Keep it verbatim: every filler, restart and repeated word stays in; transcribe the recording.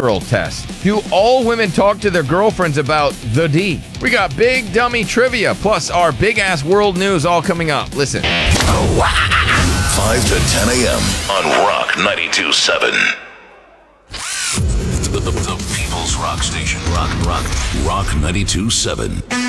girl test. Do all women talk to their girlfriends about the D? We got big dummy trivia, plus our big-ass world news all coming up. Listen. five to ten a.m. on Rock ninety-two point seven. The, the, the People's Rock Station. Rock, rock, rock ninety-two point seven.